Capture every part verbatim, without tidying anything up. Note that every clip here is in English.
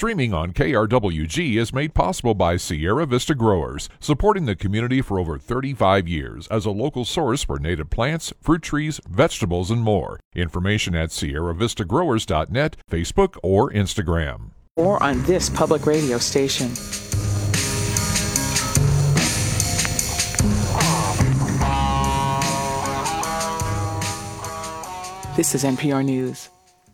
Streaming on K R W G is made possible by Sierra Vista Growers, supporting the community for over thirty-five years as a local source for native plants, fruit trees, vegetables, and more. Information at sierra vista growers dot net, Facebook, or Instagram. Or on this public radio station. This is N P R News.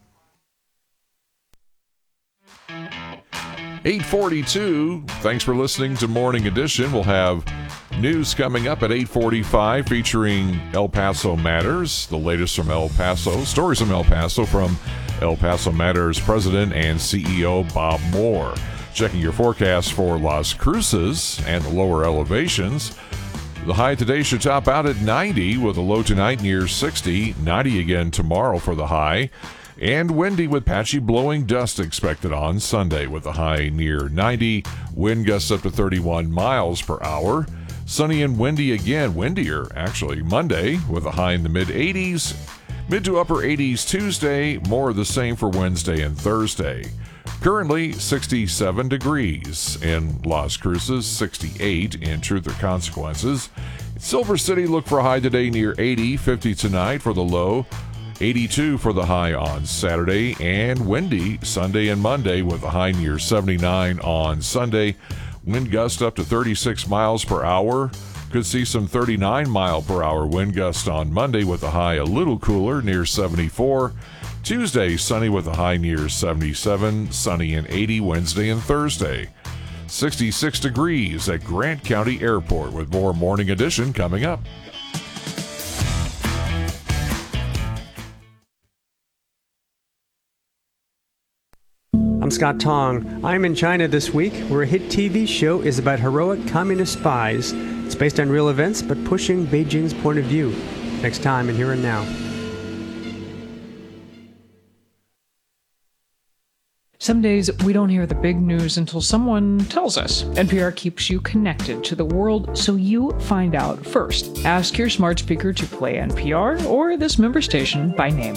eight forty-two. Thanks for listening to Morning Edition. We'll have news coming up at eight forty-five featuring El Paso Matters, the latest from El Paso, stories from El Paso from El Paso Matters President and C E O Bob Moore. Checking your forecast for Las Cruces and the lower elevations. The high today should top out at ninety with a low tonight near sixty, ninety again tomorrow for the high. And windy with patchy blowing dust expected on Sunday with a high near ninety. Wind gusts up to thirty-one miles per hour. Sunny and windy again, windier actually Monday with a high in the mid eighties. Mid to upper eighties Tuesday, more of the same for Wednesday and Thursday. Currently sixty-seven degrees in Las Cruces, sixty-eight in Truth or Consequences. In Silver City, look for a high today near eighty, fifty tonight for the low. eighty-two for the high on Saturday, and windy Sunday and Monday with a high near seventy-nine on Sunday. Wind gust up to thirty-six miles per hour. Could see some thirty-nine mile per hour wind gust on Monday with a high a little cooler near seventy-four. Tuesday, sunny with a high near seventy-seven, sunny and eighty Wednesday and Thursday. sixty-six degrees at Grant County Airport with more Morning Edition coming up. I'm Scott Tong. I'm in China this week, where a hit T V show is about heroic communist spies. It's based on real events, but pushing Beijing's point of view. Next time in Here and Now. Some days we don't hear the big news until someone tells us. N P R keeps you connected to the world so you find out first. Ask your smart speaker to play N P R or this member station by name.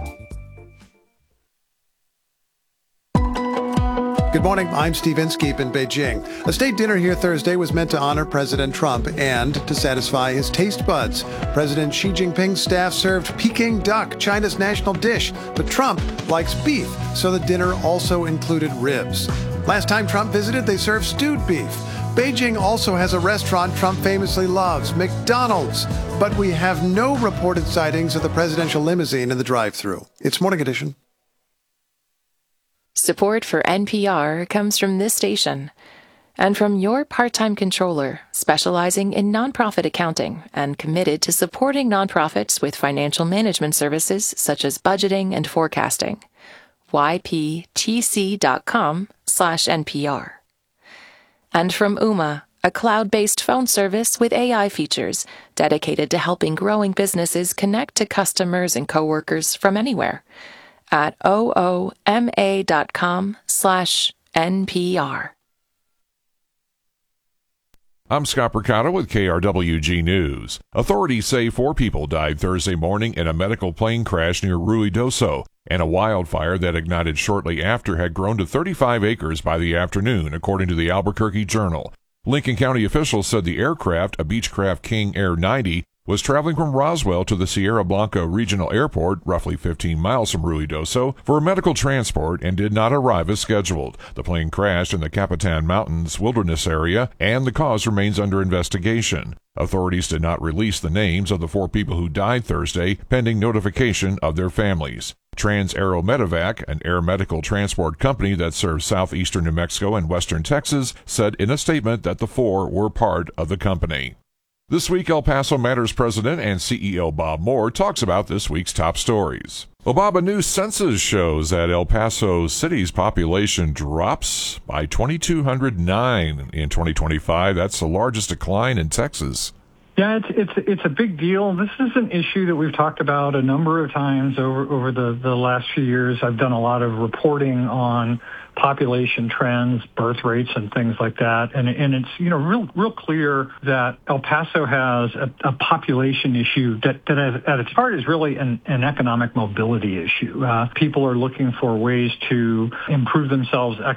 Good morning, I'm Steve Inskeep in Beijing. A state dinner here Thursday was meant to honor President Trump and to satisfy his taste buds. President Xi Jinping's staff served Peking duck, China's national dish, but Trump likes beef, so the dinner also included ribs. Last time Trump visited, they served stewed beef. Beijing also has a restaurant Trump famously loves, McDonald's, but we have no reported sightings of the presidential limousine in the drive-thru. It's Morning Edition. Support for N P R comes from this station and from your part-time controller, specializing in nonprofit accounting and committed to supporting nonprofits with financial management services such as budgeting and forecasting. y p t c dot com slash N P R. And from Ooma, a cloud-based phone service with A I features dedicated to helping growing businesses connect to customers and coworkers from anywhere. At ooma dot com slash N P R. I'm Scott Percato with K R W G News. Authorities say four people died Thursday morning in a medical plane crash near Ruidoso, and a wildfire that ignited shortly after had grown to thirty-five acres by the afternoon, according to the Albuquerque Journal. Lincoln County officials said the aircraft, a Beechcraft King Air ninety, was traveling from Roswell to the Sierra Blanca Regional Airport, roughly fifteen miles from Ruidoso, for medical transport and did not arrive as scheduled. The plane crashed in the Capitan Mountains wilderness area, and the cause remains under investigation. Authorities did not release the names of the four people who died Thursday, pending notification of their families. Trans-Aero Medevac, an air medical transport company that serves southeastern New Mexico and western Texas, said in a statement that the four were part of the company. This week, El Paso Matters President and C E O Bob Moore talks about this week's top stories. Well, Bob, a new census shows that El Paso City's population drops by two thousand two hundred nine in twenty twenty-five. That's the largest decline in Texas. Yeah, it's it's it's a big deal. This is an issue that we've talked about a number of times over over the, the last few years. I've done a lot of reporting on population trends, birth rates, and things like that. And and it's, you know, real real clear that El Paso has a, a population issue that, that at its heart is really an, an economic mobility issue. Uh, people are looking for ways to improve themselves